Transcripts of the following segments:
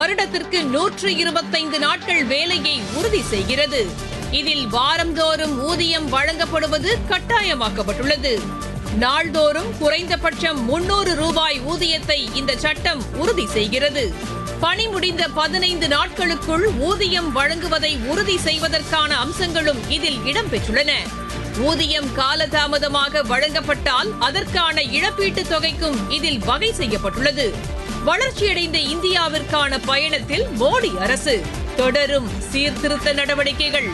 வருடத்திற்கு 125 நாட்கள் வேலையை உறுதி செய்கிறது. இதில் வாரந்தோறும் ஊதியம் வழங்கப்படுவது கட்டாயமாக்கப்பட்டுள்ளது. நாள்தோறும் குறைந்தபட்சம் 300 ரூபாய் ஊதியத்தை இந்த சட்டம் உறுதி செய்கிறது. பணி முடிந்த 15 நாட்களுக்குள் ஊதியம் வழங்குவதை உறுதி செய்வதற்கான அம்சங்களும் இதில் இடம்பெற்றுள்ளன. ஊதியம் காலதாமதமாக வழங்கப்பட்டால் அதற்கான இழப்பீட்டுத் தொகைக்கும் இதில் வகை செய்யப்பட்டுள்ளது. வளர்ச்சியடைந்த இந்தியாவிற்கான பயணத்தில் மோடி அரசு தொடரும் சீர்திருத்த நடவடிக்கைகள்.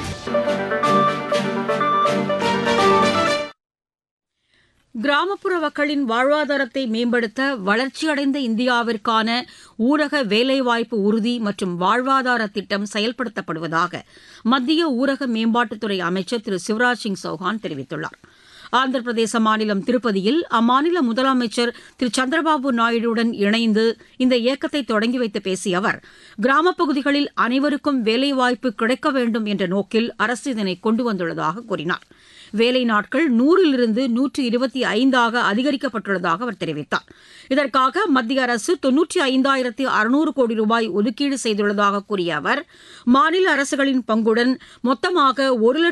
கிராமப்புற மக்களின் வாழ்வாதாரத்தை மேம்படுத்த வளர்ச்சியடைந்த இந்தியாவிற்கான ஊரக வேலைவாய்ப்பு உறுதி மற்றும் வாழ்வாதார திட்டம் செயல்படுத்தப்படுவதாக மத்திய ஊரக மேம்பாட்டுத்துறை அமைச்சர் திரு சிவராஜ் சிங் சௌஹான் தெரிவித்துள்ளார். ஆந்திர பிரதேச மாநிலம் திருப்பதியில் அம்மாநில முதலமைச்சர் திரு சந்திரபாபு நாயுடுவுடன் இணைந்து இந்த இயக்கத்தை தொடங்கி வைத்து பேசிய அவர், கிராமப்பகுதிகளில் அனைவருக்கும் வேலைவாய்ப்பு கிடைக்க வேண்டும் என்ற நோக்கில் அரசு இதனை கொண்டு வந்துள்ளதாக கூறினார். வேலை நாட்கள் 100லிருந்து 125ஆக அதிகரிக்கப்பட்டுள்ளதாக அவர் தெரிவித்தார். இதற்காக மத்திய அரசு 95,600 கோடி ரூபாய் ஒதுக்கீடு செய்துள்ளதாக கூறிய அவர், மாநில அரசுகளின் பங்குடன் மொத்தமாக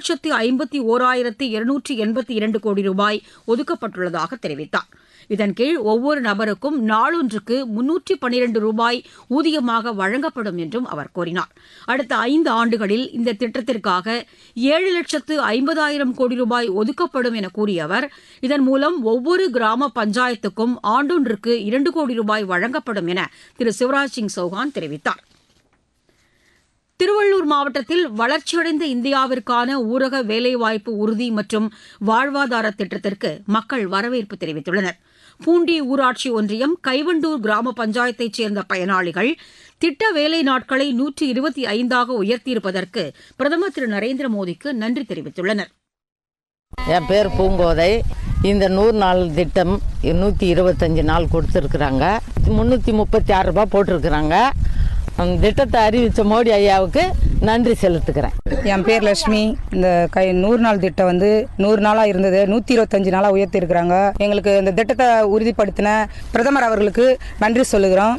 1,51,282 கோடி ரூபாய் ஒதுக்கப்பட்டுள்ளதாக தெரிவித்தார். இதன் கீழ் ஒவ்வொரு நபருக்கும் நாளொன்றுக்கு 312 ரூபாய் ஊதியமாக வழங்கப்படும் என்றும் அவர் கூறினார். அடுத்த 5 ஆண்டுகளில் இந்த திட்டத்திற்காக 7,50,000 கோடி ரூபாய் ஒதுக்கப்படும் என கூறிய அவர், இதன் மூலம் ஒவ்வொரு கிராம பஞ்சாயத்துக்கும் ஆண்டொன்றுக்கு 2 கோடி ரூபாய் வழங்கப்படும் என திரு சிவராஜ் சிங் சௌஹான் தெரிவித்தார். திருவள்ளூர் மாவட்டத்தில் வளர்ச்சியடைந்த இந்தியாவிற்கான ஊரக வேலைவாய்ப்பு உறுதி மற்றும் வாழ்வாதார திட்டத்திற்கு மக்கள் வரவேற்பு தெரிவித்துள்ளனர். பூண்டி ஊராட்சி ஒன்றியம் கைவண்டூர் கிராம பஞ்சாயத்தைச் சேர்ந்த பயனாளிகள் திட்ட வேலை நாட்களை 125ஆக உயர்த்தியிருப்பதற்கு பிரதமர் திரு நரேந்திர மோடிக்கு நன்றி தெரிவித்துள்ளனர். என் பேர் பூங்கோதை. இந்த 100 நாள் திட்டம் 125 நாள் கொடுத்துருக்குறாங்க. 336 ரூபாய் போட்டிருக்கிறாங்க. அந்த திட்டத்தை அறிவித்த மோடி ஐயாவுக்கு நன்றி செலுத்துக்கிறேன். என் பேர் லட்சுமி. இந்த 100 நாள் திட்டம் 100 நாளாக இருந்தது 125 நாளாக உயர்த்தி இருக்கிறாங்க. எங்களுக்கு இந்த திட்டத்தை உறுதிப்படுத்தின பிரதமர் அவர்களுக்கு நன்றி சொல்லுகிறோம்.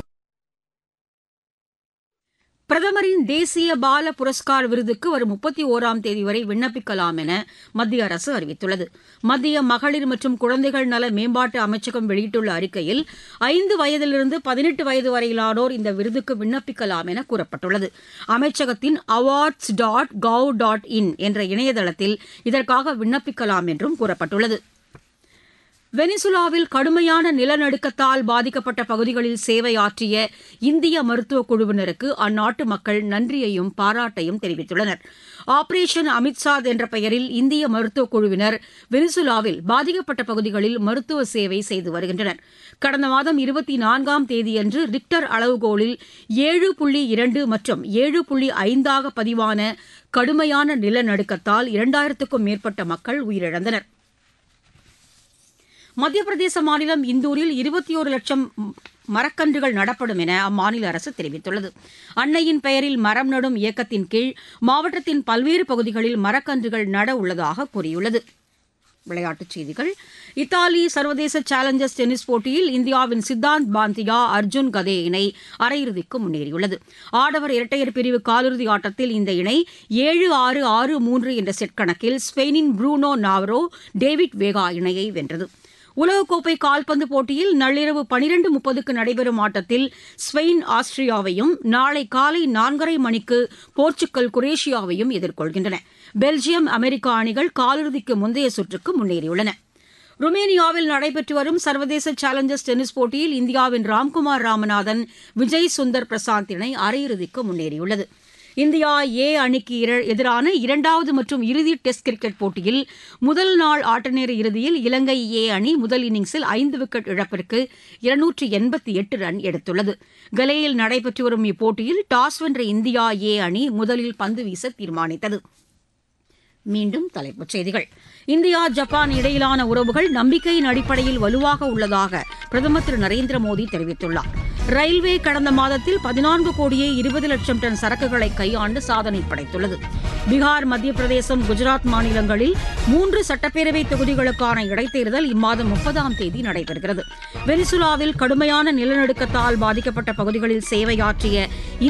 பிரதமரின் தேசிய பால புரஸ்கார் விருதுக்கு வரும் 31ஆம் தேதி வரை விண்ணப்பிக்கலாம் என மத்திய அரசு அறிவித்துள்ளது. மத்திய மகளிர் மற்றும் குழந்தைகள் நல மேம்பாட்டு அமைச்சகம் வெளியிட்டுள்ள அறிக்கையில் 5 வயதிலிருந்து 18 வயது வரையிலானோர் இந்த விருதுக்கு விண்ணப்பிக்கலாம் என கூறப்பட்டுள்ளது. அமைச்சகத்தின் awards.gov.in என்ற இணையதளத்தில் இதற்காக விண்ணப்பிக்கலாம் என்றும் கூறப்பட்டுள்ளது. வெனிசுலாவில் கடுமையான நிலநடுக்கத்தால் பாதிக்கப்பட்ட பகுதிகளில் சேவையாற்றிய இந்திய மருத்துவக் குழுவினருக்கு அந்நாட்டு மக்கள் நன்றியையும் பாராட்டையும் தெரிவித்துள்ளனர். ஆபரேஷன் அமித்சாத் என்ற பெயரில் இந்திய மருத்துவக் குழுவினர் வெனிசுலாவில் பாதிக்கப்பட்ட பகுதிகளில் மருத்துவ சேவை செய்து வருகின்றனர். கடந்த மாதம் 24ஆம் தேதியன்று ரிக்டர் அளவுகோலில் 7.2 மற்றும் 7.5ஆக பதிவான கடுமையான நிலநடுக்கத்தால் 2000க்கும் மேற்பட்ட மக்கள் உயிரிழந்தனர். மத்திய பிரதேச மாநிலம் இந்தூரில் 21 லட்சம் மரக்கன்றுகள் நடப்படும் என அம்மாநில அரசு தெரிவித்துள்ளது. அன்னையின் பெயரில் மரம் நடும் இயக்கத்தின் கீழ் மாவட்டத்தின் பல்வேறு பகுதிகளில் மரக்கன்றுகள் நட உள்ளதாக கூறியுள்ளது. விளையாட்டுச் செய்திகள். இத்தாலி சர்வதேச சேலஞ்சர்ஸ் டென்னிஸ் போட்டியில் இந்தியாவின் சித்தாந்த் பாந்தியா அர்ஜுன் கதே இணை அரையிறுதிக்கு முன்னேறியுள்ளது. ஆடவர் இரட்டையர் பிரிவு காலிறுதி ஆட்டத்தில் இந்த இணை 7-6, 6-3 என்ற செட் கணக்கில் ஸ்பெயினின் ப்ரூனோ நாவரோ டேவிட் வேகா இணையை வென்றது. உலகக்கோப்பை கால்பந்து போட்டியில் நள்ளிரவு 12:30க்கு நடைபெறும் ஆட்டத்தில் ஸ்பெயின் ஆஸ்திரியாவையும், நாளை காலை 4:30 மணிக்கு போர்ச்சுகல் குரேஷியாவையும் எதிர்கொள்கின்றன. பெல்ஜியம் அமெரிக்கா அணிகள் காலிறுதிக்கு முந்தைய சுற்றுக்கு முன்னேறியுள்ளன. ருமேனியாவில் நடைபெற்று வரும் சர்வதேச சேலஞ்சர்ஸ் டென்னிஸ் போட்டியில் இந்தியாவின் ராம்குமார் ராமநாதன், விஜய் சுந்தர் பிரசாந்த் இணை அரையிறுதிக்கு முன்னேறியுள்ளது. இந்தியா ஏ அணிக்கு எதிரான 2வது மற்றும் இறுதி டெஸ்ட் கிரிக்கெட் போட்டியில் முதல் நாள் ஆட்டநேர இறுதியில் இலங்கை ஏ அணி முதல் இன்னிங்ஸில் 5 விக்கெட் இழப்பிற்கு 288 ரன் எடுத்துள்ளது. கலேயில் நடைபெற்று வரும் இப்போட்டியில் டாஸ் வென்ற இந்தியா ஏ அணி முதலில் பந்து வீச தீர்மானித்தது. மீண்டும் தலைப்புச் செய்திகள். இந்தியா ஜப்பான் இடையிலான உறவுகள் நம்பிக்கையின் அடிப்படையில் வலுவாக உள்ளதாக பிரதமர் திரு நரேந்திர மோடி தெரிவித்துள்ளார். ரயில்வே கடந்த மாதத்தில் 14 கோடியே 20 லட்சம் டன் சரக்குகளை கையாண்டு சாதனை படைத்துள்ளது. பீகார், மத்திய பிரதேசம், குஜராத் மாநிலங்களில் 3 சட்டப்பேரவை தொகுதிகளுக்கான இடைத்தேர்தல் இம்மாதம் 30ஆம் தேதி நடைபெறுகிறது. வெனிசுலாவில் கடுமையான நிலநடுக்கத்தால் பாதிக்கப்பட்ட பகுதிகளில் சேவையாற்றிய